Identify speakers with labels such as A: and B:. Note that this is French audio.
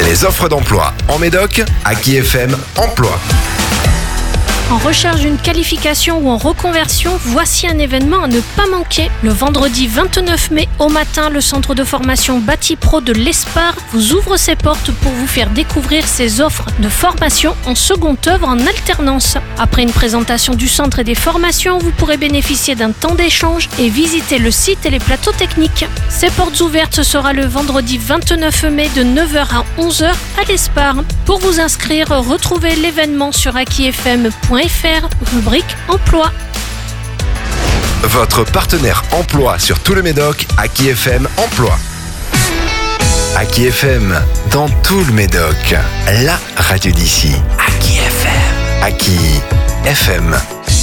A: Les offres d'emploi en Médoc, Aki FM Emploi.
B: En recherche d'une qualification ou en reconversion, voici un événement à ne pas manquer. Le vendredi 29 mai au matin, le centre de formation Bati-Pro de l'Espar vous ouvre ses portes pour vous faire découvrir ses offres de formation en seconde œuvre en alternance. Après une présentation du centre et des formations, vous pourrez bénéficier d'un temps d'échange et visiter le site et les plateaux techniques. Ces portes ouvertes, ce sera le vendredi 29 mai de 9h à 11h à l'Espar. Pour vous inscrire, retrouvez l'événement sur akifm.fr, rubrique emploi.
A: Votre partenaire emploi sur tout le Médoc, Aki FM Emploi. Aki FM, dans tout le Médoc, la radio d'ici. Aki FM. Aki FM.